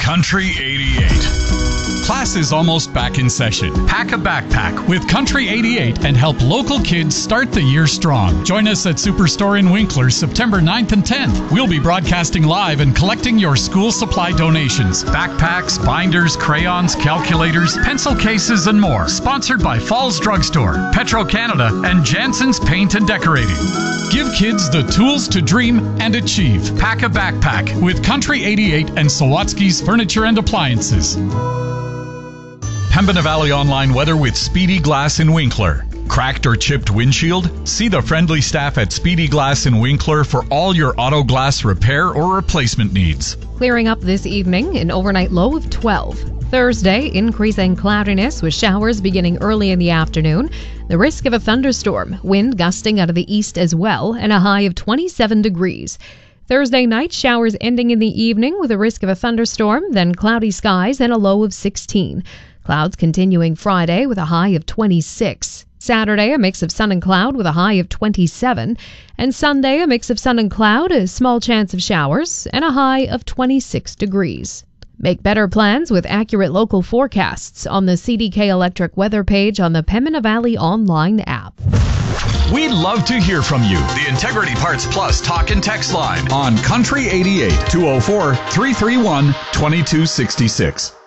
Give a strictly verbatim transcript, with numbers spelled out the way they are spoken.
Country eighty-eight. Class is almost back in session. Pack a backpack with Country eighty-eight and help local kids start the year strong. Join us at Superstore in Winkler September ninth and tenth. We'll be broadcasting live and collecting your school supply donations. Backpacks, binders, crayons, calculators, pencil cases, and more. Sponsored by Falls Drugstore, Petro Canada, and Jansen's Paint and Decorating. Give kids the tools to dream and achieve. Pack a backpack with Country eighty-eight and Sawatsky's Furniture and Appliances. Pembina Valley Online weather with Speedy Glass in Winkler. Cracked or chipped windshield? See the friendly staff at Speedy Glass in Winkler for all your auto glass repair or replacement needs. Clearing up this evening, an overnight low of twelve. Thursday, increasing cloudiness with showers beginning early in the afternoon. The risk of a thunderstorm, wind gusting out of the east as well, and a high of twenty-seven degrees. Thursday night, showers ending in the evening with a risk of a thunderstorm, then cloudy skies and a low of sixteen. Clouds continuing Friday with a high of twenty-six. Saturday, a mix of sun and cloud with a high of twenty-seven. And Sunday, a mix of sun and cloud, a small chance of showers, and a high of twenty-six degrees. Make better plans with accurate local forecasts on the C D K Electric weather page on the Pembina Valley online app. We'd love to hear from you. The Integrity Parts Plus talk and text line on Country eighty-eight, two oh four, three three one, two two six six.